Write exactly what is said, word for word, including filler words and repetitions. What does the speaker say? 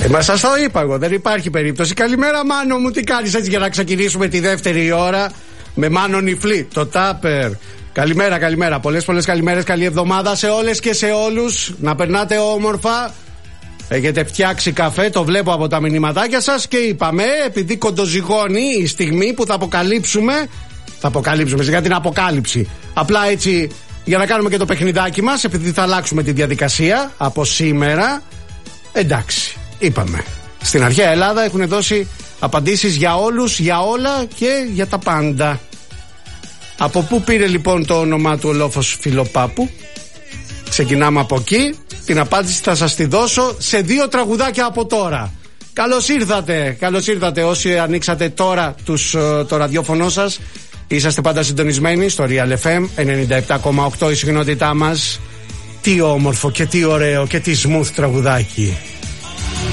Ε, μα σας το είπα εγώ, δεν υπάρχει περίπτωση. Καλημέρα Μάνο μου, τι κάνεις έτσι για να ξεκινήσουμε τη δεύτερη ώρα με Μάνο Νιφλή, το Τάπερ. Καλημέρα, καλημέρα, πολλές πολλές καλημέρες, καλή εβδομάδα σε όλες και σε όλους. Να περνάτε όμορφα. Έχετε φτιάξει καφέ, το βλέπω από τα μηνυματάκια σας και είπαμε, επειδή κοντοζυγώνει η στιγμή που θα αποκαλύψουμε, θα αποκαλύψουμε σιγά την αποκάλυψη. Απλά έτσι για να κάνουμε και το παιχνιδάκι μας, επειδή θα αλλάξουμε τη διαδικασία από σήμερα. Εντάξει, είπαμε. Στην αρχαία Ελλάδα έχουν δώσει απαντήσεις για όλους, για όλα και για τα πάντα. Από πού πήρε λοιπόν το όνομά του ο λόφος Φιλοπάπου? Ξεκινάμε από εκεί. Την απάντηση θα σας τη δώσω σε δύο τραγουδάκια από τώρα. Καλώς ήρθατε, καλώς ήρθατε όσοι ανοίξατε τώρα τους, το ραδιόφωνο σας. Είσαστε πάντα συντονισμένοι στο Real εφ εμ ενενήντα επτά κόμμα οκτώ η συχνότητά μας. Τι όμορφο και τι ωραίο και τι smooth τραγουδάκι.